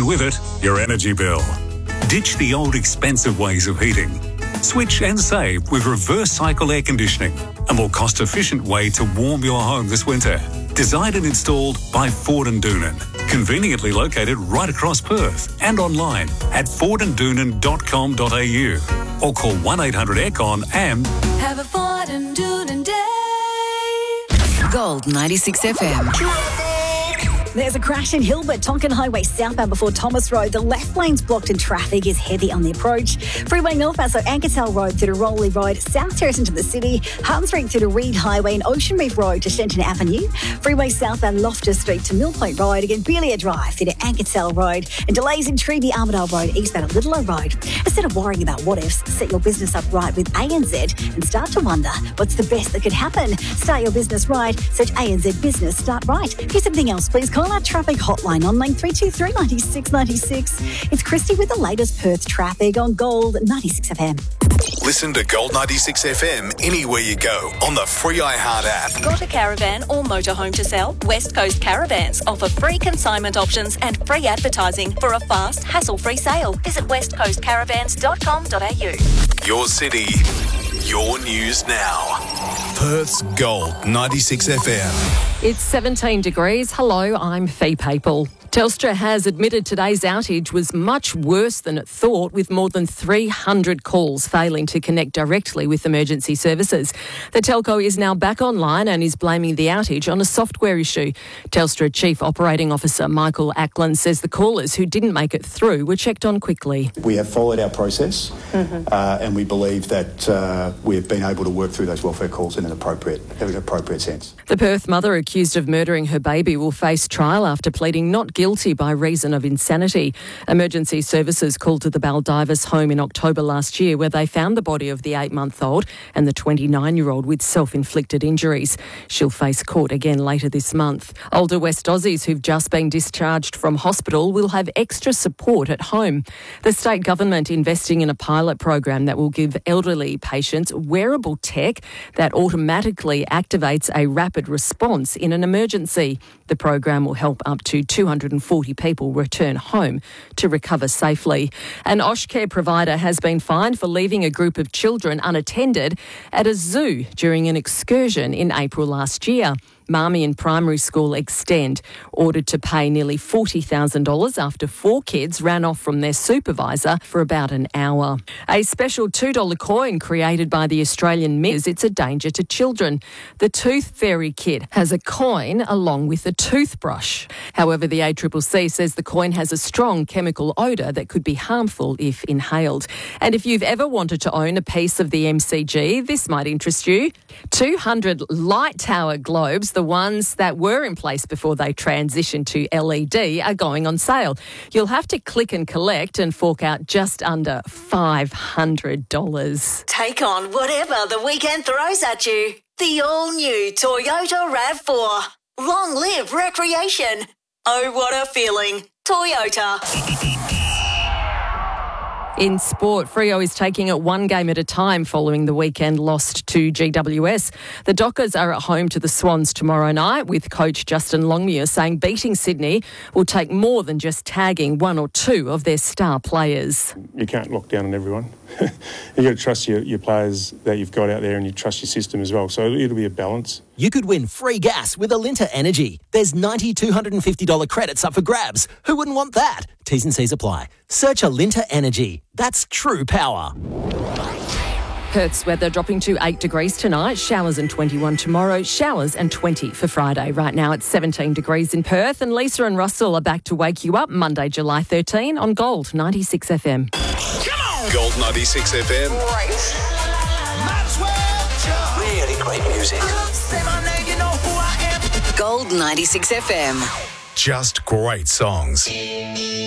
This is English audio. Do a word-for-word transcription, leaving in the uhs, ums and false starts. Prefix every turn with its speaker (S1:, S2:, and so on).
S1: and with it, your energy bill. Ditch the old expensive ways of heating. Switch and save with reverse cycle air conditioning, a more cost-efficient way to warm your home this winter. Designed and installed by Ford and Doonan. Conveniently located right across Perth and online at ford and doonan dot com dot a u or call one eight hundred aircon and
S2: have a Ford and Doonan day.
S3: Gold ninety-six F M.
S4: There's a crash in Hilbert, Tonkin Highway southbound before Thomas Road. The left lane's blocked and traffic is heavy on the approach. Freeway northbound, so Ankertel Road through to Rowley Road, South Terrace into the city, Hutton Street through to Reed Highway and Ocean Reef Road to Shenton Avenue. Freeway southbound Loftus Street to Mill Point Road, again Belia Drive through to Ankertel Road, and delays in Treaty Armadale Road, eastbound at Littler Road. Instead of worrying about what ifs, set your business up right with A N Z and start to wonder what's the best that could happen. Start your business right. Search A N Z Business Start Right. Here's something else. Please call our traffic hotline on line three two three, nine six nine six. It's Christy with the latest Perth traffic on Gold ninety-six F M.
S5: Listen to Gold ninety-six F M anywhere you go on the free iHeart app.
S6: Got a caravan or motorhome to sell? West Coast Caravans offer free consignment options and free advertising for a fast, hassle-free sale. Visit west coast caravans dot com dot a u.
S5: Your city, your news now. Perth's Gold ninety-six F M.
S7: It's seventeen degrees. Hello, I'm Fee Papel. Telstra has admitted today's outage was much worse than it thought, with more than three hundred calls failing to connect directly with emergency services. The telco is now back online and is blaming the outage on a software issue. Telstra Chief Operating Officer Michael Ackland says the callers who didn't make it through were checked on quickly.
S8: We have followed our process mm-hmm. uh, and we believe that uh, we've been able to work through those welfare calls in an appropriate, in an appropriate sense.
S7: The Perth mother accused of murdering her baby will face trial after pleading not guilty guilty by reason of insanity. Emergency services called to the Baldivis home in October last year, where they found the body of the eight-month-old and the twenty-nine-year-old with self-inflicted injuries. She'll face court again later this month. Older West Aussies who've just been discharged from hospital will have extra support at home. The state government investing in a pilot program that will give elderly patients wearable tech that automatically activates a rapid response in an emergency. The program will help up to two hundred forty people return home to recover safely. An Oshcare provider has been fined for leaving a group of children unattended at a zoo during an excursion in April last year. Marmion Primary School Extend ordered to pay nearly forty thousand dollars after four kids ran off from their supervisor for about an hour. A special two dollar coin created by the Australian Mint is it's a danger to children. The Tooth Fairy kit has a coin along with a toothbrush. However, the A C C C says the coin has a strong chemical odour that could be harmful if inhaled. And if you've ever wanted to own a piece of the M C G, this might interest you. two hundred light tower globes, the ones that were in place before they transitioned to L E D, are going on sale. You'll have to click and collect and fork out just under five hundred dollars.
S2: Take on whatever the weekend throws at you. The all-new Toyota RAV four. Long live recreation. Oh, what a feeling. Toyota.
S7: In sport, Freo is taking it one game at a time following the weekend lost to G W S. The Dockers are at home to the Swans tomorrow night, with coach Justin Longmuir saying beating Sydney will take more than just tagging one or two of their star players.
S9: You can't lock down on everyone. You've got to trust your, your players that you've got out there, and you trust your system as well. So it'll be a balance.
S10: You could win free gas with Alinta Energy. There's ninety two hundred fifty dollars credits up for grabs. Who wouldn't want that? T's and C's apply. Search Alinta Energy. That's true power.
S7: Perth's weather dropping to eight degrees tonight, showers and twenty-one tomorrow, showers and twenty for Friday. Right now it's seventeen degrees in Perth, and Lisa and Russell are back to wake you up Monday, July thirteenth on Gold ninety-six F M.
S5: Come on! Gold ninety-six F M.
S2: Right.
S5: Really great music.
S3: Gold ninety-six F M.
S5: Just great songs.